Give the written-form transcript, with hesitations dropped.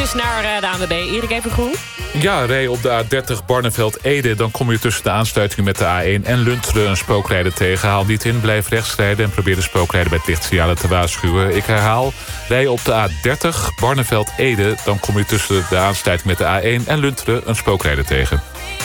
fietsers naar de ANWB. Erik Evengroen. Ja, rij op de A30 Barneveld-Ede. Dan kom je tussen de aansluiting met de A1 en Lunteren een spookrijder tegen. Haal niet in, blijf rechts rijden en probeer de spookrijder bij het lichtsignalen te waarschuwen. Ik herhaal, rij op de A30 Barneveld-Ede. Dan kom je tussen de aansluiting met de A1 en Lunteren een spookrijder tegen.